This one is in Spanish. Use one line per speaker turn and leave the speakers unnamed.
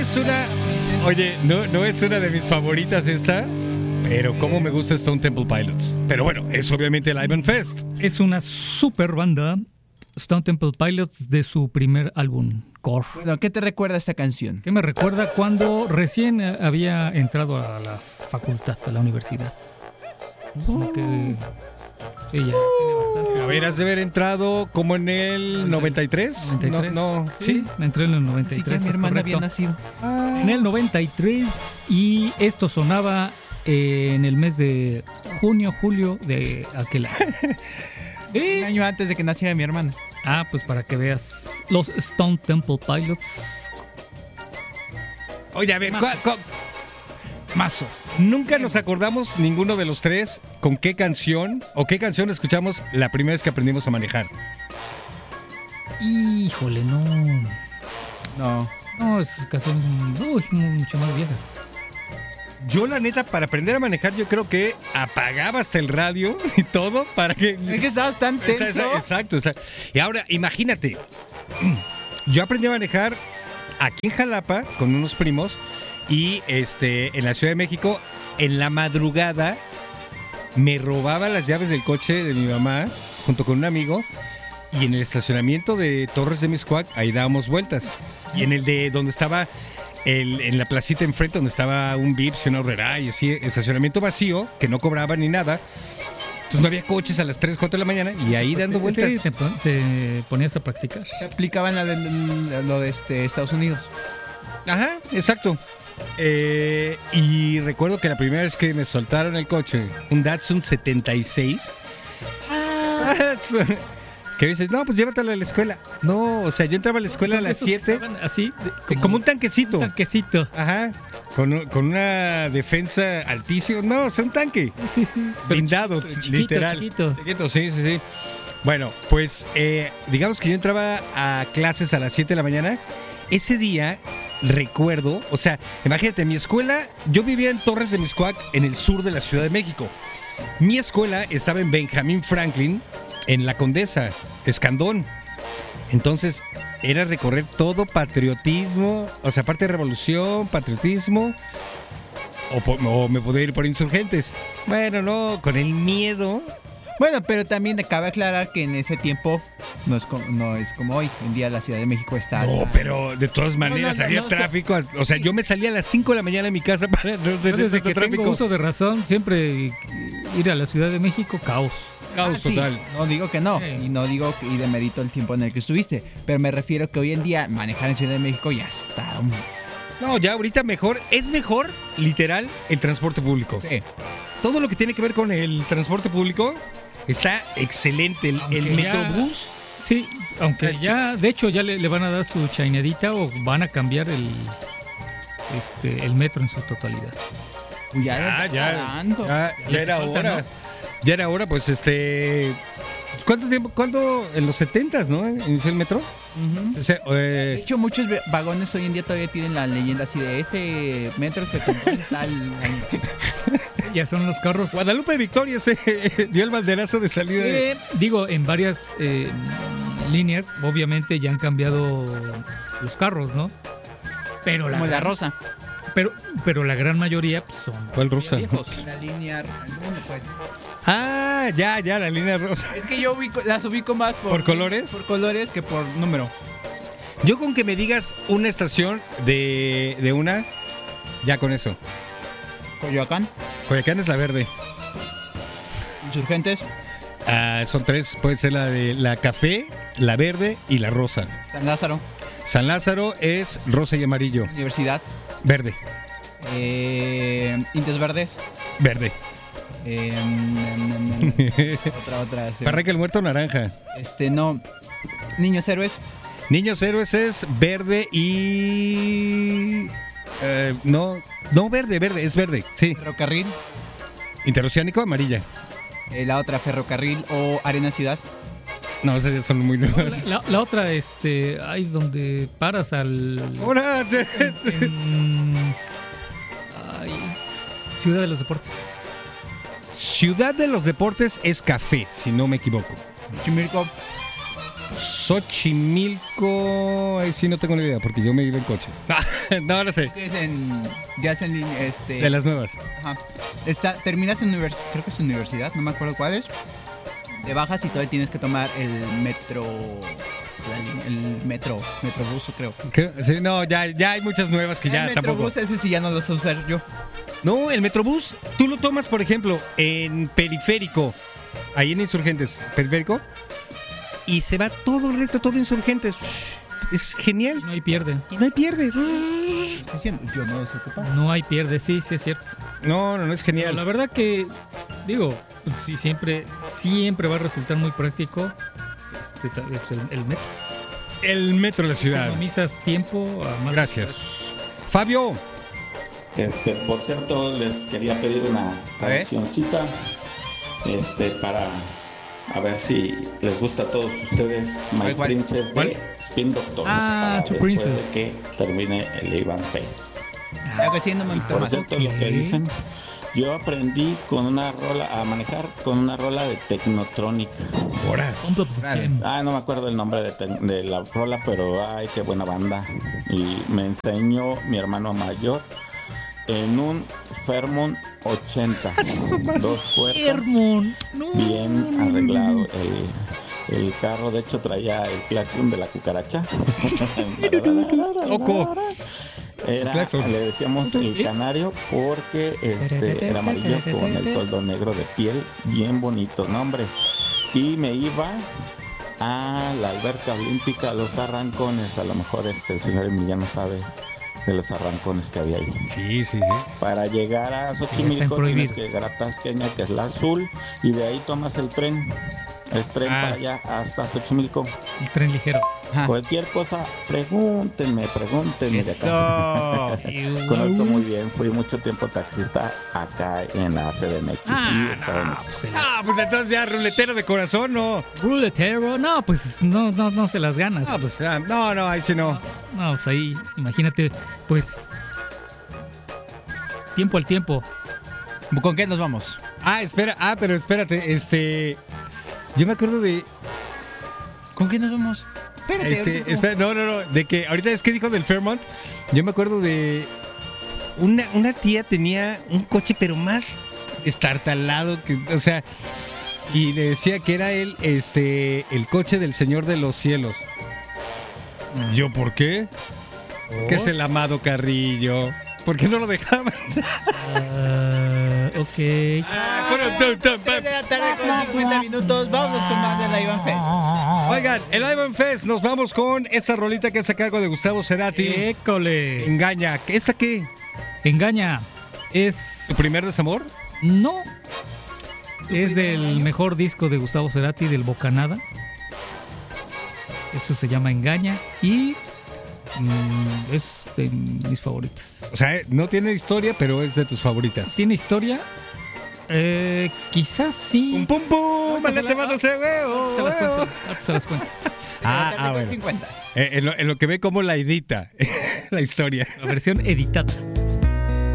es una... Oye, no es una de mis favoritas esta, pero cómo me gusta Stone Temple Pilots. Pero bueno, es obviamente el Ivan Fest.
Es una super banda, Stone Temple Pilots, de su primer álbum, Core.
Bueno, ¿qué te recuerda esta canción?
Que me recuerda cuando recién había entrado a la facultad, a la universidad. Como que... Sí, ya tiene bastante.
A ver, has de haber entrado como en el 93.
93.
No,
Sí, entré en el 93.
Sí, mi
es
hermana
correcto.
había nacido.
En el 93, y esto sonaba en el mes de junio, julio de aquel año.
Un año antes de que naciera mi hermana.
Pues para que veas los Stone Temple Pilots.
Oye, a ver,
Mazo.
nunca nos acordamos ninguno de los tres con qué canción o qué canción escuchamos la primera vez que aprendimos a manejar.
Híjole, no.
No.
Es canciones mucho más viejas.
Yo, la neta, para aprender a manejar, yo creo que apagaba hasta el radio y todo para que...
Es que estabas tan tenso.
Exacto. Y ahora, imagínate, yo aprendí a manejar aquí en Jalapa con unos primos y en la Ciudad de México, en la madrugada, me robaba las llaves del coche de mi mamá junto con un amigo, y en el estacionamiento de Torres de Mixcoac, ahí dábamos vueltas. Y en el de donde estaba... en la placita enfrente donde estaba un Vips y una Horrera y así, estacionamiento vacío, que no cobraban ni nada. Entonces no había coches a las 3, 4 de la mañana y ahí dando vueltas.
Sí, te ponías a practicar.
Aplicaban lo de Estados Unidos.
Ajá, exacto. Y recuerdo que la primera vez que me soltaron el coche, un Datsun 76. Que dices, no, pues llévatelo a la escuela. No, o sea, yo entraba a la escuela a las 7.
Así,
Como un tanquecito.
Un tanquecito.
Ajá. Con una defensa altísima. No, o sea, un tanque.
Sí.
Blindado,
Chiquito,
literal.
chiquito.
Sí. Bueno, pues digamos que yo entraba a clases a las 7 de la mañana. Ese día recuerdo, o sea, imagínate, mi escuela, yo vivía en Torres de Mixcoac, en el sur de la Ciudad de México. Mi escuela estaba en Benjamín Franklin, en La Condesa, Escandón. Entonces era recorrer todo patriotismo, o sea, aparte de revolución, patriotismo, o me podía ir por Insurgentes. Bueno, no, con el miedo.
Bueno, pero también cabe aclarar que en ese tiempo no es como hoy. En día la Ciudad de México está...
No, pero de todas maneras había tráfico. O sea, yo me salía a las 5 de la mañana de mi casa para no
Yo
tener
desde
tanto
que
tráfico.
tengo uso de razón, siempre ir a la Ciudad de México, caos.
Caos
sí.
total.
No digo que no,
Sí.
y no digo y demerito el tiempo en el que estuviste, pero me refiero que hoy en día manejar en Ciudad de México ya está.
No, ya ahorita es mejor, literal, el transporte público.
Sí.
Todo lo que tiene que ver con el transporte público está excelente. El
Aunque ya-
Metrobús.
Sí, aunque ya, de hecho, ya le van a dar su chainadita o van a cambiar el metro en su totalidad.
Ya
Ya
le
era
hace falta,
hora.
¿no?
Ya era hora, pues ¿cuánto tiempo? ¿Cuándo? En los 70s, ¿no? Inició el metro. O sea,
De hecho, muchos vagones hoy en día todavía tienen la leyenda así de este metro se compró en tal año.
Ya son los carros.
Guadalupe Victoria se dio el banderazo de salida.
Digo, en varias líneas, obviamente ya han cambiado los carros, ¿no? Pero
Como la rosa.
Pero la gran mayoría pues, son
¿Cuál rosa?
viejos.
La línea, bueno, pues.
Ya, la línea rosa.
Es que yo las ubico más
¿Por colores?
Por colores que por número.
Yo con que me digas una estación de una, ya con eso.
Coyoacán,
Coyoacán es la verde.
Insurgentes,
Son 3, puede ser la de la café, la verde y la rosa.
San Lázaro,
San Lázaro es rosa y amarillo.
Universidad,
Verde,
Indios Verdes,
verde.
otra. Sí.
Parraque el Muerto, naranja.
No. Niños Héroes,
Niños Héroes es verde y... no, verde, es verde, sí.
Ferrocarril,
Interoceánico, amarilla.
la otra Ferrocarril o Arena Ciudad.
No, esas ya son muy nuevas.
La otra, ahí donde paras al...
Ahora,
ay, Ciudad de los Deportes.
Ciudad de los Deportes es café, si no me equivoco.
Xochimilco,
Xochimilco, ahí sí no tengo ni idea, porque yo me iba en coche. No sé.
Ya es en
De las nuevas.
Ajá. Terminas en creo que es universidad, no me acuerdo cuál es. Te bajas y todavía tienes que tomar el metro. Metrobús, creo.
Sí, no, ya hay muchas nuevas que ya
el
tampoco.
Metrobús, ese sí ya no lo sé usar yo.
No, el Metrobús, tú lo tomas, por ejemplo, en Periférico, ahí en Insurgentes, Periférico, y se va todo recto, todo Insurgentes. Es genial.
No hay pierde.
Y no hay pierde.
Yo no lo sé ocupar.
No hay pierde, sí es cierto.
No, es
Pero
genial.
la verdad que, digo, pues sí, siempre va a resultar muy práctico el metro.
El metro de la ciudad.
Economizas tiempo a más.
Gracias. Fabio.
Por cierto, les quería pedir una cancioncita, para a ver si les gusta a todos ustedes, My
¿Cuál?
Princess de Spin Doctors,
Ah,
para
To
después
Princess.
de que termine el Ivan Face.
Algo así, no me
Por
más.
cierto, lo que dicen, yo aprendí a manejar con una rola de Technotronic.
Ahora.
No me acuerdo el nombre de la rola, pero ay, qué buena banda. Y me enseñó mi hermano mayor en un Fairmont 80. 2 puertas. Bien arreglado. El carro, de hecho, traía el claxon de la cucaracha.
Loco.
Le decíamos el canario porque era amarillo con el toldo negro de piel, bien bonito, no hombre. Y me iba a la alberca olímpica, a los arrancones. A lo mejor el señor Emiliano sabe de los arrancones que había ahí.
Sí.
Para llegar a Xochimilco tienes que llegar a Tasqueña, que es la azul, y de ahí tomas el tren. Es tren para allá hasta Xochimilco.
El tren ligero.
Cualquier cosa, pregúntenme de acá.
Eso.
Conozco muy bien, fui mucho tiempo taxista acá en la CDMX.
Pues entonces ya ruletero de corazón, ¿no?
Ruletero, no, pues no se las ganas.
No, ahí sí no.
No, pues ahí, imagínate, pues tiempo al tiempo.
¿Con qué nos vamos?
Pero espérate, yo me acuerdo de...
¿Con qué nos vamos? Espérate.
No, de que ahorita es que dijo del Fairmont, yo me acuerdo de una tía tenía un coche pero más estartalado que, o sea, y le decía que era el coche del Señor de los Cielos. ¿Yo por qué? Que es el amado Carrillo. ¿Por qué no lo dejaban?
Ok.
De la tarde con 50 minutos. Vámonos con más de la Ivan Fest.
Oigan, el Ivan Fest, nos vamos con esta rolita que es a cargo de Gustavo Cerati.
¡École!
Engaña. ¿Esta qué?
Engaña. ¿Es
¿Tu primer desamor?
No. Es del mejor disco de Gustavo Cerati, del Bocanada. Eso se llama Engaña y es de mis favoritas.
O sea, no tiene historia, pero es de tus favoritas.
¿Tiene historia? Quizás sí.
¡Pum, pum, pum! ¡Te mando ese huevo!
Se las cuento.
Bueno. En lo que ve como la edita la historia.
La versión editada.